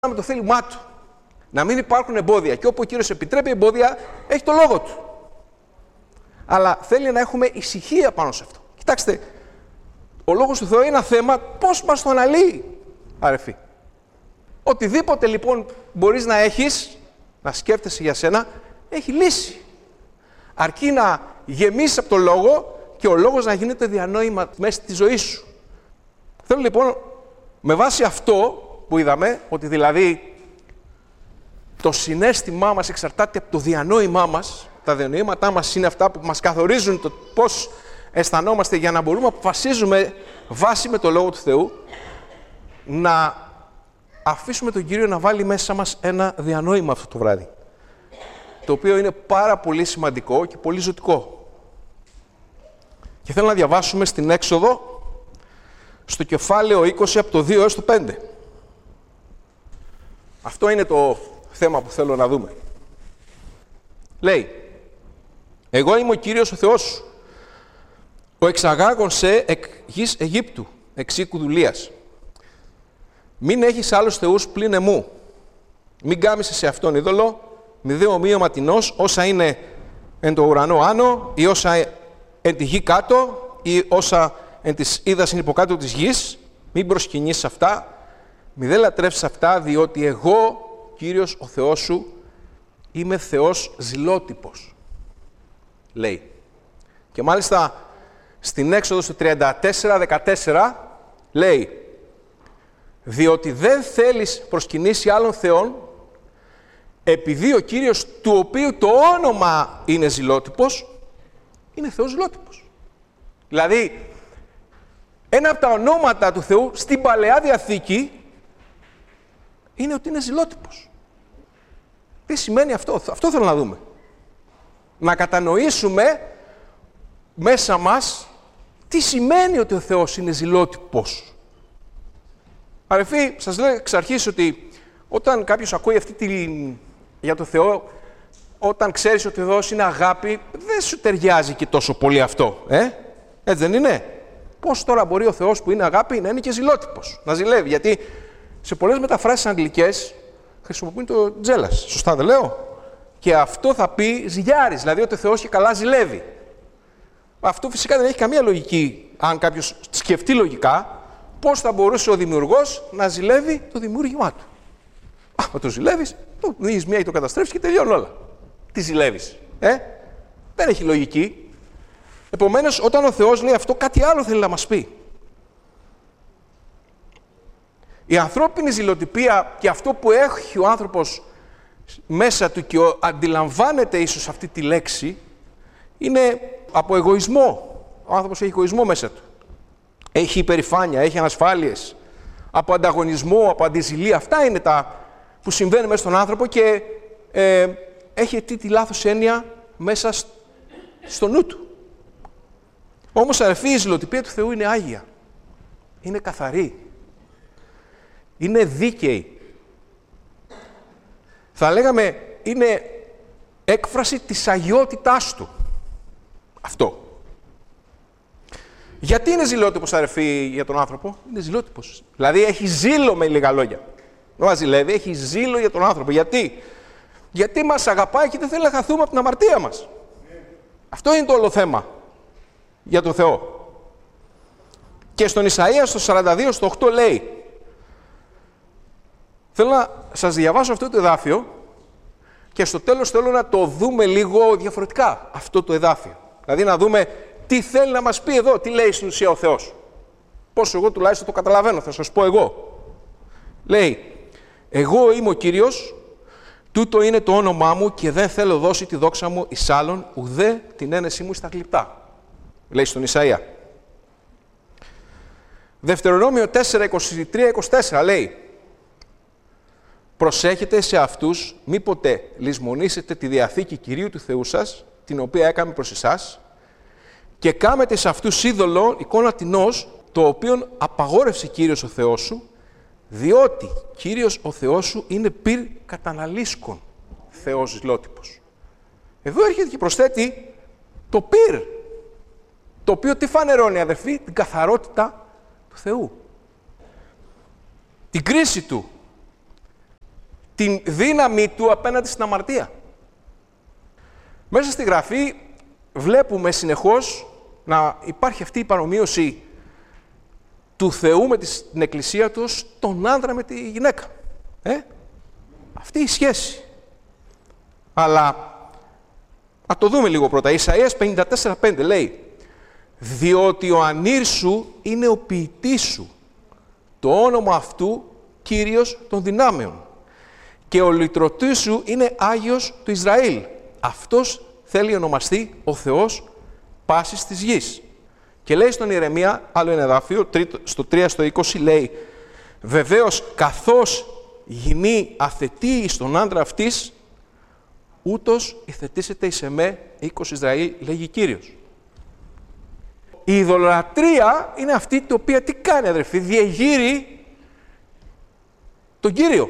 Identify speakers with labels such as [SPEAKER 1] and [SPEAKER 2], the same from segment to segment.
[SPEAKER 1] με το θέλημά του. Να μην υπάρχουν εμπόδια. Και όπου ο Κύριος επιτρέπει εμπόδια, έχει το λόγο του. Αλλά θέλει να έχουμε ησυχία πάνω σε αυτό. Κοιτάξτε, ο λόγος του Θεού είναι ένα θέμα πώς μας το αναλύει, αρεφή. Οτιδήποτε λοιπόν μπορείς να έχεις, να σκέφτεσαι για σένα, έχει λύση. Αρκεί να γεμίσεις από το λόγο και ο λόγος να γίνεται διανόημα μέσα στη ζωή σου. Θέλω λοιπόν, με βάση αυτό που είδαμε, ότι δηλαδή το συναίσθημά μας εξαρτάται από το διανόημά μας, τα διανοήματά μας είναι αυτά που μας καθορίζουν το πώς αισθανόμαστε για να μπορούμε να αποφασίζουμε βάσει με το Λόγο του Θεού, να αφήσουμε τον Κύριο να βάλει μέσα μας ένα διανόημα αυτό το βράδυ, το οποίο είναι πάρα πολύ σημαντικό και πολύ ζωτικό. Και θέλω να διαβάσουμε στην Έξοδο, στο κεφάλαιο 20, από το 2 έως το 5. Αυτό είναι το θέμα που θέλω να δούμε. Λέει, «Εγώ είμαι ο Κύριος ο Θεός σου, ο εξαγάγων σε εκ γης Αιγύπτου, εξ οίκου δουλείας. Μην έχεις άλλους θεούς πλην εμού. Μην κάμισες σε αυτόν είδωλο, μη δε ομοίωμα τινός, όσα είναι εν το ουρανό άνω, ή όσα εν τη γη κάτω, ή όσα εν της ύδας είναι υποκάτω της γης. Μην προσκυνήσεις αυτά, μη δε λατρεύσεις αυτά, διότι εγώ, Κύριος ο Θεός σου, είμαι Θεός ζηλότυπος», λέει. Και μάλιστα στην Έξοδο στο 34-14 λέει, «Διότι δεν θέλεις προσκυνήσει άλλων θεών, επειδή ο Κύριος, του οποίου το όνομα είναι ζηλότυπος, είναι Θεός ζηλότυπος». Δηλαδή, ένα από τα ονόματα του Θεού στην Παλαιά Διαθήκη είναι ότι είναι ζηλότυπος. Τι σημαίνει αυτό? Αυτό θέλω να δούμε. Να κατανοήσουμε μέσα μας τι σημαίνει ότι ο Θεός είναι ζηλότυπος. Αδελφοί, σας λέω εξ αρχής ότι όταν κάποιος ακούει για το Θεό, όταν ξέρεις ότι ο Θεός είναι αγάπη, δεν σου ταιριάζει και τόσο πολύ αυτό. Έτσι δεν είναι? Πώς τώρα μπορεί ο Θεός που είναι αγάπη να είναι και ζηλότυπος, να ζηλεύει? Γιατί σε πολλές μεταφράσεις αγγλικές χρησιμοποιούν το jealous. Σωστά δεν λέω? Και αυτό θα πει ζηλιάρης, δηλαδή ότι ο Θεός και καλά ζηλεύει. Αυτό φυσικά δεν έχει καμία λογική. Αν κάποιος σκεφτεί λογικά, πώς θα μπορούσε ο δημιουργός να ζηλεύει το δημιούργημά του? Μα το ζηλεύεις, το δίνεις μία ή το καταστρέφεις και τελειώνουν όλα. Τι ζηλεύεις? Δεν έχει λογική. Επομένως, όταν ο Θεός λέει αυτό, κάτι άλλο θέλει να μας πει. Η ανθρώπινη ζηλοτυπία και αυτό που έχει ο άνθρωπος μέσα του και αντιλαμβάνεται ίσως αυτή τη λέξη, είναι από εγωισμό. Ο άνθρωπος έχει εγωισμό μέσα του. Έχει υπερηφάνεια, έχει ανασφάλειες, από ανταγωνισμό, από αντιζηλία. Αυτά είναι τα που συμβαίνουν μέσα στον άνθρωπο και έχει τη λάθος έννοια μέσα στο νου του. Όμως, αδελφοί, η ζηλοτυπία του Θεού είναι άγια. Είναι καθαρή. Είναι δίκαιη. Θα λέγαμε, είναι έκφραση της αγιότητάς του. Αυτό. Γιατί είναι ζηλότυπος, αδερφοί, για τον άνθρωπο? Είναι ζηλότυπος. Δηλαδή έχει ζήλο, με λίγα λόγια. Δεν μας ζηλεύει, έχει ζήλο για τον άνθρωπο. Γιατί? Γιατί μας αγαπάει και δεν θέλει να χαθούμε από την αμαρτία μας. Αυτό είναι το όλο θέμα για τον Θεό. Και στον Ισαΐα, στο 42, στο 8 λέει, θέλω να σας διαβάσω αυτό το εδάφιο και στο τέλος θέλω να το δούμε λίγο διαφορετικά, αυτό το εδάφιο. Δηλαδή να δούμε τι θέλει να μας πει εδώ, τι λέει στην ουσία ο Θεός. Πόσο εγώ τουλάχιστον το καταλαβαίνω, θα σας πω εγώ. Λέει, «Εγώ είμαι ο Κύριος, τούτο είναι το όνομά μου και δεν θέλω δώσει τη δόξα μου εις άλλον, ουδέ την ένεσή μου στα γλυπτά». Λέει στον Ισαΐα. Δευτερονόμιο 4, 23-24 λέει, «Προσέχετε σε αυτούς, μη ποτέ λησμονήσετε τη Διαθήκη Κυρίου του Θεού σας, την οποία έκαμε προς εσάς, και κάμετε σε αυτούς είδωλο εικόνα τινός, το οποίον απαγόρευσε Κύριος ο Θεός σου, διότι Κύριος ο Θεός σου είναι πυρ καταναλύσκων Θεός ζηλότυπος». Εδώ έρχεται και προσθέτει το πυρ, το οποίο τι φανερώνει, αδερφοί? Την καθαρότητα του Θεού. Την κρίση του. την δύναμη του απέναντι στην αμαρτία. Μέσα στη Γραφή βλέπουμε συνεχώς να υπάρχει αυτή η παρομοίωση του Θεού με την Εκκλησία του, τον άντρα με τη γυναίκα. Αυτή η σχέση. Αλλά, να το δούμε λίγο πρώτα. Ισαΐας 54:5 λέει, «Διότι ο ανήρ σου είναι ο ποιητής σου, το όνομα αυτού Κύριος των δυνάμεων, και ο λυτρωτής σου είναι Άγιος του Ισραήλ. Αυτός θέλει ονομαστεί ο Θεός πάσης της γης». Και λέει στον Ιερεμία, άλλο ένα εδάφιο, στο 3:20 λέει, «Βεβαίως καθώς γυνή αθετεί στον άντρα αυτής, ούτως υθετήσεται εις εμέ οίκος Ισραήλ, λέγει Κύριος». Η ειδωλολατρία είναι αυτή η οποία τι κάνει, αδερφοί, διεγείρει τον Κύριο.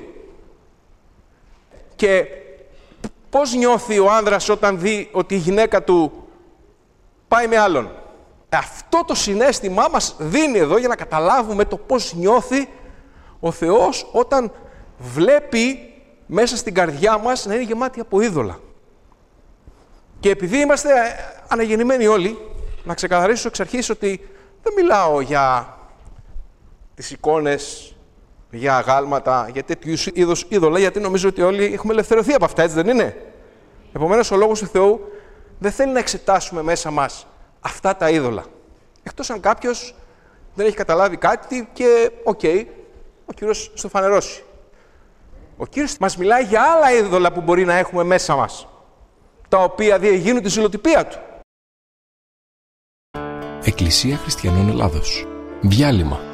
[SPEAKER 1] Και πώς νιώθει ο άνδρας όταν δει ότι η γυναίκα του πάει με άλλον? Αυτό το συναίσθημά μας δίνει εδώ για να καταλάβουμε το πώς νιώθει ο Θεός όταν βλέπει μέσα στην καρδιά μας να είναι γεμάτη από είδωλα. Και επειδή είμαστε αναγεννημένοι όλοι, να ξεκαθαρίσω εξ αρχής ότι δεν μιλάω για τις εικόνες, για αγάλματα, για τέτοιου είδους είδωλα, γιατί νομίζω ότι όλοι έχουμε ελευθερωθεί από αυτά, έτσι δεν είναι? Επομένως, ο Λόγος του Θεού δεν θέλει να εξετάσουμε μέσα μας αυτά τα είδωλα. Εκτός αν κάποιος δεν έχει καταλάβει κάτι και, ο Κύριος στο φανερώσει. Ο Κύριος μας μιλάει για άλλα είδωλα που μπορεί να έχουμε μέσα μας, τα οποία διεγίνουν τη ζηλοτυπία Του.
[SPEAKER 2] Εκκλησία Χριστιανών Ελλάδος. Διάλειμμα.